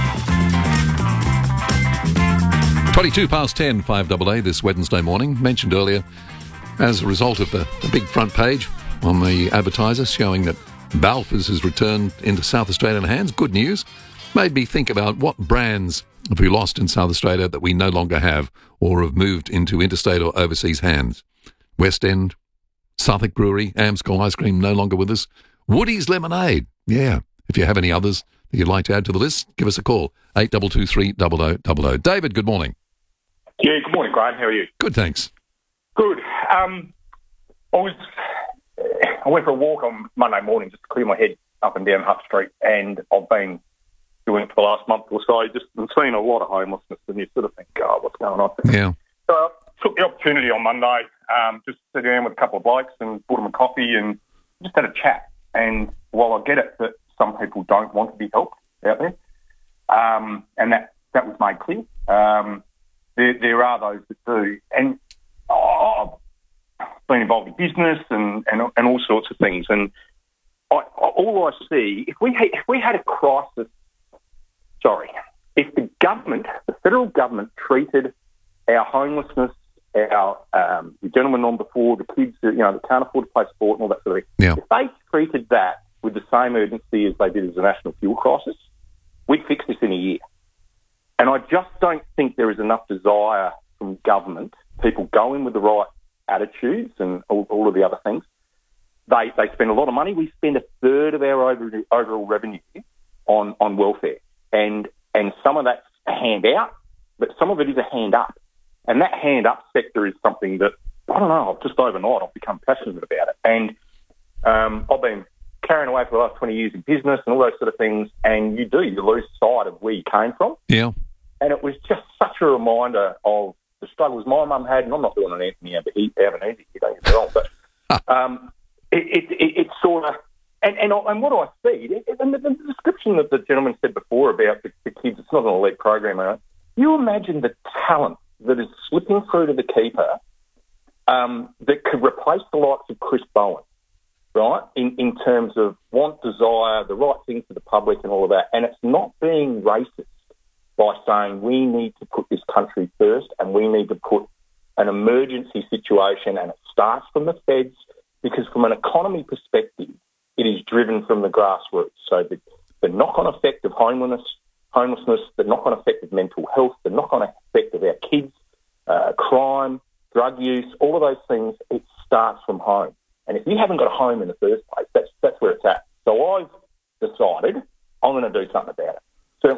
Speaker 2: 22 past 10, 5AA this Wednesday morning. Mentioned earlier, as a result of the big front page on the Advertiser showing that Balfours has returned into South Australian hands. Good news. Made me think about what brands have we lost in South Australia that we no longer have or have moved into interstate or overseas hands. West End, Southwark Brewery, Amscol Ice Cream no longer with us. Woody's Lemonade. Yeah. If you have any others that you'd like to add to the list, give us a call. 8223 0000. David, good morning.
Speaker 16: Yeah, good morning, Graham. How are you?
Speaker 2: Good, thanks.
Speaker 16: Good. I went for a walk on Monday morning just to clear my head up and down Hutt Street, and I've been doing it for the last month or so. Just been seeing a lot of homelessness, and you sort of think, oh, what's going on?
Speaker 2: Yeah.
Speaker 16: So I took the opportunity on Monday, just to sit down with a couple of blokes and bought them a coffee and just had a chat. And while I get it that some people don't want to be helped out there, and that was made clear, there are those that do. And I've been involved in business and all sorts of things. And all I see, if we had a crisis, if the government, the federal government, treated our homelessness, our the gentleman on before, the kids that can't afford to play sport and all that sort of thing, if they treated that with the same urgency as they did as the national fuel crisis, we'd fix this in a year. And I just don't think there is enough desire from government, people go in with the right attitudes and all of the other things. They spend a lot of money. We spend a third of our overall revenue on welfare. And some of that's a hand out, but some of it is a hand up. And that hand up sector is something that, I don't know, just overnight I've become passionate about it. And I've been carrying away for the last 20 years in business and all those sort of things, and you lose sight of where you came from.
Speaker 2: Yeah.
Speaker 16: And it was just such a reminder of the struggles my mum had, and I'm not doing an Anthony Albanese, you don't get me wrong, but it's sort of, and what do I see? And the description that the gentleman said before about the kids, it's not an elite program, you imagine the talent that is slipping through to the keeper that could replace the likes of Chris Bowen, right, in terms of want, desire, the right thing for the public and all of that. And it's not being racist by saying we need to put this country first and we need to put an emergency situation, and it starts from the feds, because from an economy perspective, it is driven from the grassroots. So the knock-on effect of homelessness, the knock-on effect of mental health, the knock-on effect of our kids, crime, drug use, all of those things, it starts from home. And if you haven't got a home in the first place, that's where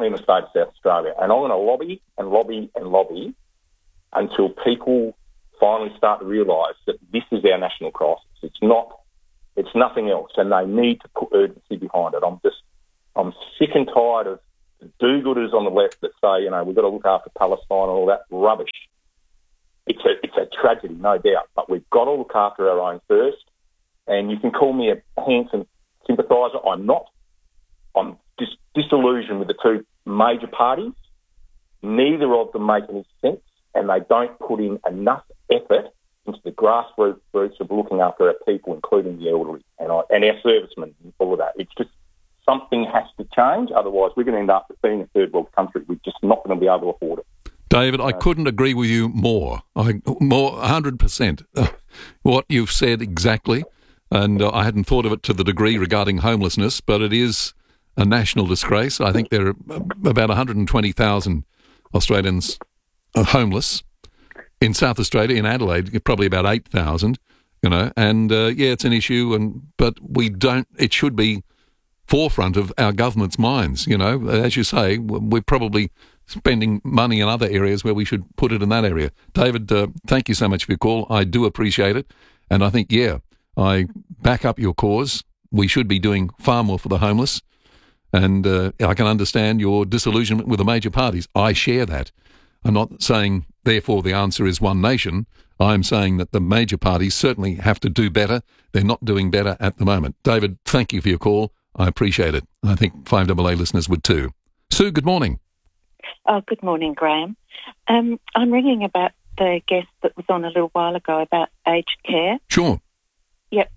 Speaker 16: in the state of South Australia. And I'm going to lobby and lobby and lobby until people finally start to realise that this is our national crisis. It's nothing else, and they need to put urgency behind it. I'm sick and tired of the do-gooders on the left that say, we've got to look after Palestine and all that rubbish. It's a tragedy, no doubt, but we've got to look after our own first. And you can call me a handsome sympathiser. I'm not. I'm disillusioned with the two major parties. Neither of them make any sense, and they don't put in enough effort into the grassroots of looking after our people, including the elderly and our servicemen and all of that. It's just something has to change. Otherwise, we're going to end up being a third world country. We're just not going to be able to afford it.
Speaker 2: David, I couldn't agree with you more. 100%. What you've said exactly, and I hadn't thought of it to the degree regarding homelessness, but it is a national disgrace. I think there are about 120,000 Australians homeless. In South Australia, in Adelaide, probably about 8,000, and it's an issue, but it should be forefront of our government's minds, As you say, we're probably spending money in other areas where we should put it in that area. David, thank you so much for your call. I do appreciate it. And I think, I back up your cause. We should be doing far more for the homeless. And I can understand your disillusionment with the major parties. I share that. I'm not saying, therefore, the answer is one nation. I'm saying that the major parties certainly have to do better. They're not doing better at the moment. David, thank you for your call. I appreciate it. I think 5AA listeners would too. Sue, good morning.
Speaker 17: Oh, good morning, Graham. I'm ringing about the guest that was on a little while ago about aged care.
Speaker 2: Sure.
Speaker 17: Yep.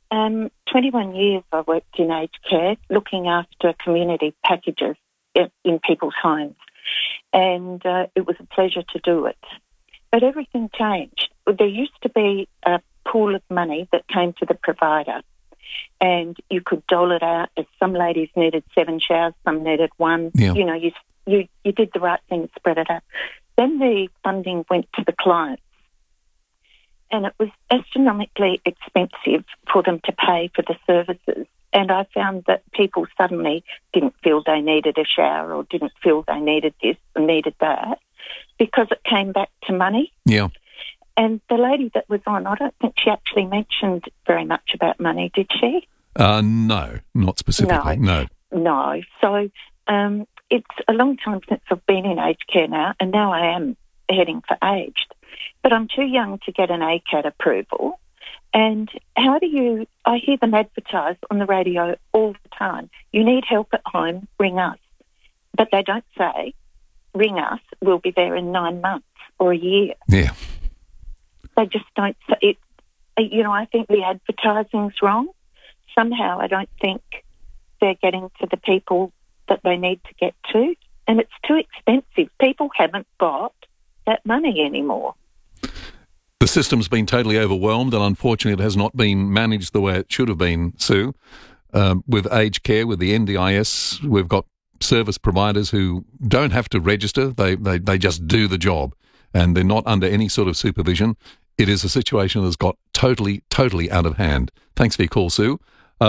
Speaker 17: 21 years I worked in aged care, looking after community packages in people's homes. And it was a pleasure to do it. But everything changed. There used to be a pool of money that came to the provider, and you could dole it out as some ladies needed 7 showers, some needed 1.
Speaker 2: Yeah.
Speaker 17: You did the right thing, spread it out. Then the funding went to the clients, and it was astronomically expensive for them to pay for the services. And I found that people suddenly didn't feel they needed a shower or didn't feel they needed this and needed that because it came back to money.
Speaker 2: Yeah.
Speaker 17: And the lady that was on, I don't think she actually mentioned very much about money, did she?
Speaker 2: No, not specifically, no.
Speaker 17: No. So it's a long time since I've been in aged care now, and now I am heading for aged. But I'm too young to get an ACAT approval. And I hear them advertise on the radio all the time. You need help at home, ring us. But they don't say, ring us, we'll be there in 9 months or a year.
Speaker 2: Yeah.
Speaker 17: They just don't say it. I think the advertising's wrong. Somehow I don't think they're getting to the people that they need to get to. And it's too expensive. People haven't got that money anymore.
Speaker 2: The system's been totally overwhelmed, and unfortunately it has not been managed the way it should have been, Sue. With aged care, with the NDIS, we've got service providers who don't have to register. They just do the job, and they're not under any sort of supervision. It is a situation that's got totally out of hand. Thanks for your call, Sue.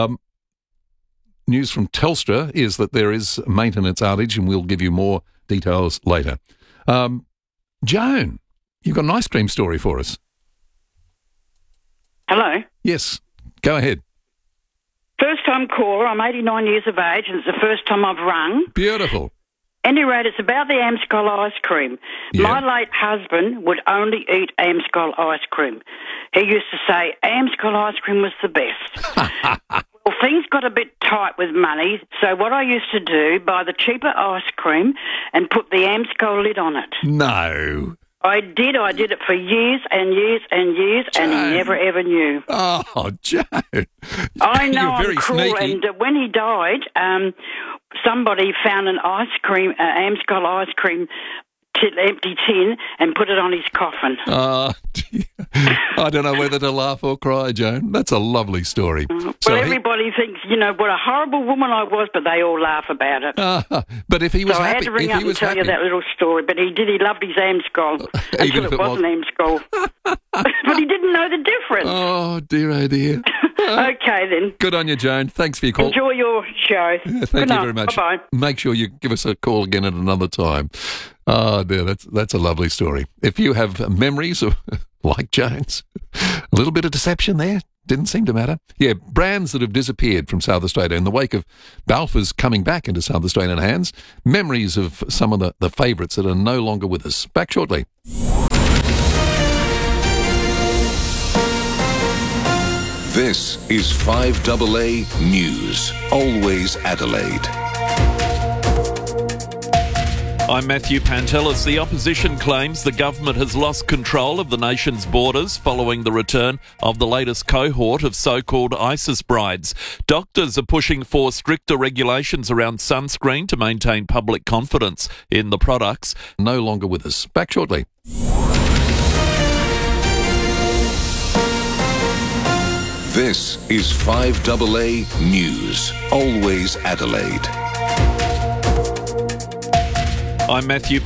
Speaker 2: News from Telstra is that there is a maintenance outage, and we'll give you more details later. Joan, you've got an ice cream story for us.
Speaker 18: Hello.
Speaker 2: Yes, go ahead.
Speaker 18: First time caller. I'm 89 years of age, and it's the first time I've rung.
Speaker 2: Beautiful.
Speaker 18: Any rate, it's about the Amscol ice cream.
Speaker 2: Yeah.
Speaker 18: My late husband would only eat Amscol ice cream. He used to say Amscol ice cream was the best. Well, things got a bit tight with money, so what I used to do, buy the cheaper ice cream and put the Amscol lid on it.
Speaker 2: No.
Speaker 18: I did it for years and years and years,
Speaker 2: Joan.
Speaker 18: and he never ever knew.
Speaker 2: Oh, Joan.
Speaker 18: I know,
Speaker 2: You're very
Speaker 18: I'm cruel.
Speaker 2: sneaky.
Speaker 18: And when he died, somebody found an ice cream, Amscol ice cream empty tin, and put it on his coffin.
Speaker 2: Oh, dear. I don't know whether to laugh or cry, Joan. That's a lovely story.
Speaker 18: Well, everybody thinks, what a horrible woman I was, but they all laugh about it.
Speaker 2: But if he was
Speaker 18: so
Speaker 2: happy...
Speaker 18: I had to ring up and tell you that little story, but he did. He loved his Amscol until it wasn't Amscol. But he didn't know the difference.
Speaker 2: Oh, dear, oh, dear.
Speaker 18: Okay, then.
Speaker 2: Good on you, Joan. Thanks for your call.
Speaker 18: Enjoy your show.
Speaker 2: Thank you very much.
Speaker 18: Bye-bye.
Speaker 2: Make sure you give us a call again at another time. Oh, dear, that's a lovely story. If you have memories of, like Joan's, a little bit of deception there, didn't seem to matter. Yeah, brands that have disappeared from South Australia in the wake of Balfour's coming back into South Australian hands, memories of some of the favourites that are no longer with us. Back shortly.
Speaker 13: This is 5AA News, always Adelaide.
Speaker 20: I'm Matthew Pantelis. The opposition claims the government has lost control of the nation's borders following the return of the latest cohort of so-called ISIS brides. Doctors are pushing for stricter regulations around sunscreen to maintain public confidence in the products.
Speaker 2: No longer with us. Back shortly.
Speaker 13: This is 5AA News, always Adelaide.
Speaker 20: I'm Matthew